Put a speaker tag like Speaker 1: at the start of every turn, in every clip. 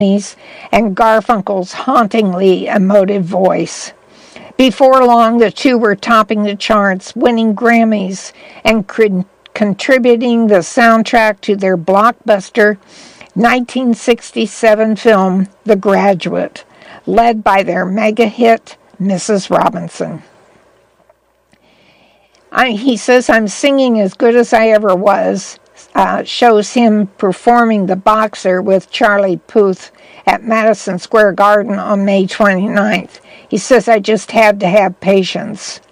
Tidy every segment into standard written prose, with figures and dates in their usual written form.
Speaker 1: and Garfunkel's hauntingly emotive voice. Before long, the two were topping the charts, winning Grammys, and contributing the soundtrack to their blockbuster 1967 film, The Graduate, led by their mega hit, Mrs. Robinson. He says, I'm singing as good as I ever was. Shows him performing The Boxer with Charlie Puth at Madison Square Garden on May 29th. He says, I just had to have patience.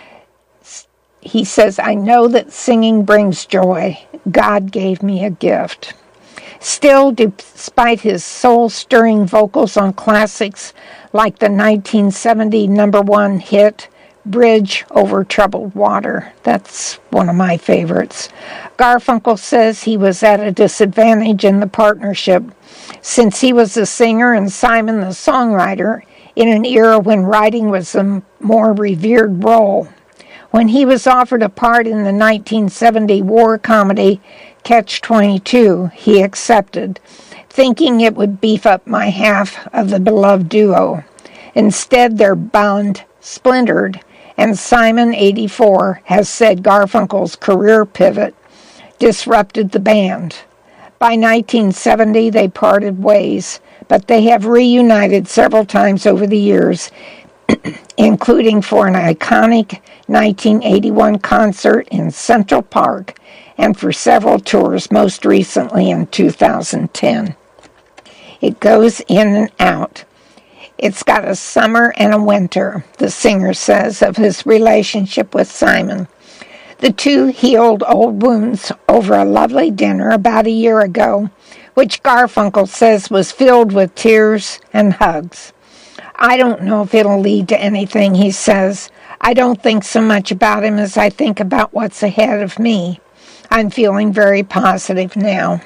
Speaker 1: He says, I know that singing brings joy. God gave me a gift. Still, despite his soul-stirring vocals on classics like the 1970 #1 hit, Bridge Over Troubled Water. That's one of my favorites. Garfunkel says he was at a disadvantage in the partnership since he was the singer and Simon the songwriter in an era when writing was a more revered role. When he was offered a part in the 1970 war comedy Catch-22, he accepted, thinking it would beef up my half of the beloved duo. Instead, their bond splintered, and Simon, 84, has said Garfunkel's career pivot disrupted the band. By 1970, they parted ways, but they have reunited several times over the years, including for an iconic 1981 concert in Central Park and for several tours, most recently in 2010. It goes in and out. It's got a summer and a winter, the singer says, of his relationship with Simon. The two healed old wounds over a lovely dinner about a year ago, which Garfunkel says was filled with tears and hugs. I don't know if it'll lead to anything, he says. I don't think so much about him as I think about what's ahead of me. I'm feeling very positive now.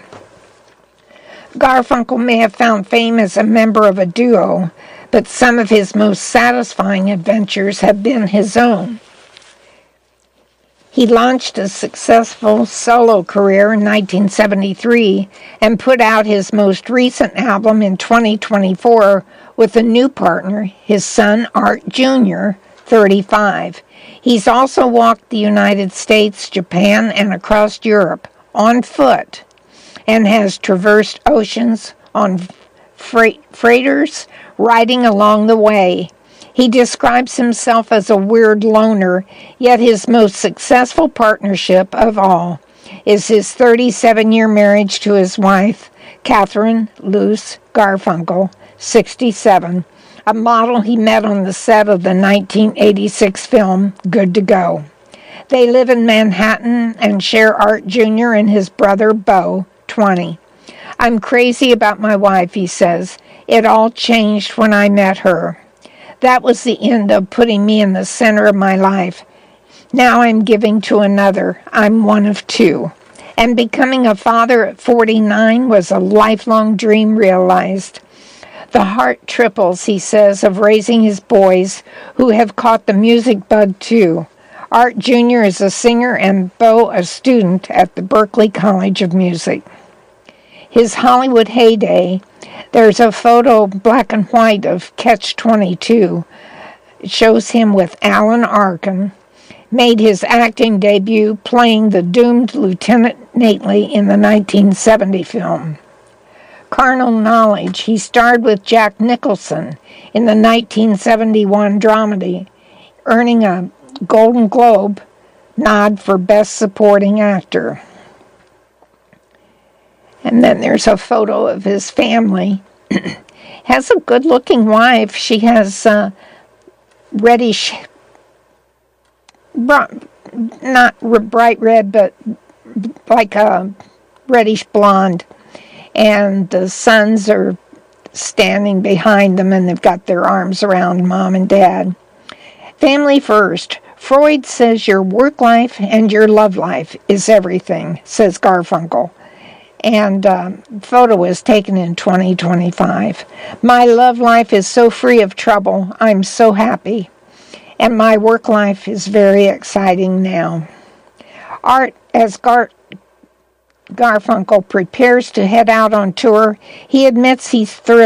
Speaker 1: Garfunkel may have found fame as a member of a duo, but some of his most satisfying adventures have been his own. He launched a successful solo career in 1973 and put out his most recent album in 2024 with a new partner, his son Art Jr., 35. He's also walked the United States, Japan, and across Europe on foot and has traversed oceans on freighters, riding along the way. He describes himself as a weird loner, yet his most successful partnership of all is his 37-year marriage to his wife, Catherine Luce Garfunkel, 67, a model he met on the set of the 1986 film Good to Go. They live in Manhattan and share Art Jr. and his brother, Beau, 20. I'm crazy about my wife, he says. It all changed when I met her. That was the end of putting me in the center of my life. Now I'm giving to another. I'm one of two. And becoming a father at 49 was a lifelong dream realized. The heart triples, he says, of raising his boys who have caught the music bug too. Art Jr. is a singer and Beau a student at the Berklee College of Music. His Hollywood heyday, there's a photo, black and white, of Catch-22. It shows him with Alan Arkin, made his acting debut playing the doomed Lieutenant Nately in the 1970 film. Carnal Knowledge, he starred with Jack Nicholson in the 1971 dramedy, earning a Golden Globe nod for Best Supporting Actor. And then there's a photo of his family. Has a good-looking wife. She has reddish, not bright red, but like a reddish blonde. And the sons are standing behind them, and they've got their arms around mom and dad. Family first. Freud says your work life and your love life is everything, says Garfunkel. And photo was taken in 2025. My love life is so free of trouble. I'm so happy. And my work life is very exciting now. Art, as Garfunkel prepares to head out on tour, he admits he's thrilled